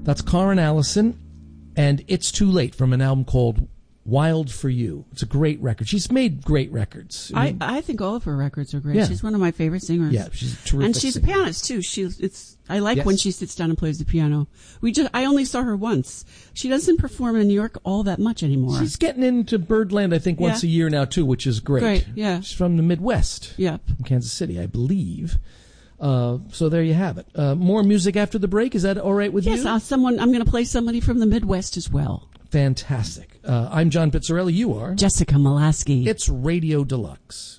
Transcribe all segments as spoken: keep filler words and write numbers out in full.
That's Karen Allison, and It's Too Late from an album called Wild for You. It's a great record. She's made great records. I, mean, I, I think all of her records are great. Yeah. She's one of my favorite singers. Yeah, she's a terrific And she's singer. a pianist too. She it's I like Yes. when she sits down and plays the piano. We just I only saw her once. She doesn't perform in New York all that much anymore. She's getting into Birdland, I think, once Yeah. a year now, too, which is great. Great, yeah. She's from the Midwest. Yep. From Kansas City, I believe. Uh, so there you have it. Uh, more music after the break. Is that all right with Yes, you? uh, someone I'm going to play somebody from the Midwest as well. Fantastic. Uh, I'm John Pizzarelli. You are? Jessica Molaski. It's Radio Deluxe.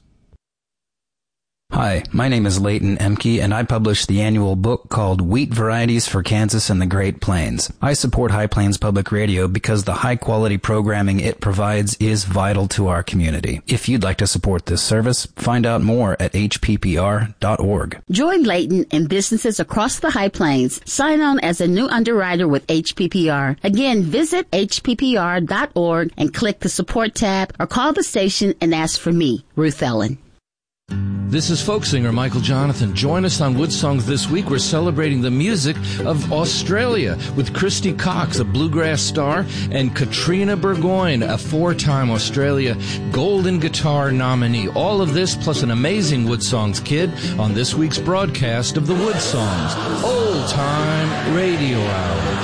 Hi, my name is Leighton Emke, and I publish the annual book called Wheat Varieties for Kansas and the Great Plains. I support High Plains Public Radio because the high-quality programming it provides is vital to our community. If you'd like to support this service, find out more at h p p r dot org. Join Leighton and businesses across the High Plains. Sign on as a new underwriter with H P P R. Again, visit h p p r dot org and click the support tab or call the station and ask for me, Ruth Ellen. This is folk singer Michael Jonathan. Join us on Wood Songs this week. We're celebrating the music of Australia with Christy Cox, a bluegrass star, and Katrina Burgoyne, a four-time Australia Golden Guitar nominee. All of this plus an amazing Wood Songs kid on this week's broadcast of the Wood Songs Old Time Radio Hour.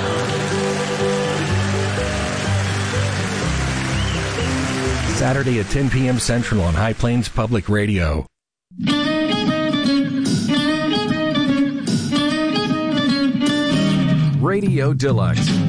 Saturday at ten p.m. Central on High Plains Public Radio. Radio Deluxe.